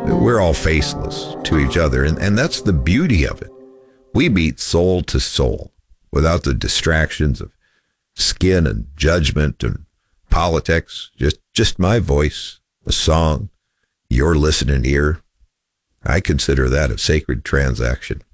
We're all faceless to each other, and that's the beauty of it. We meet soul to soul without the distractions of skin and judgment and politics. Just my voice, a song, your listening ear. I consider that a sacred transaction.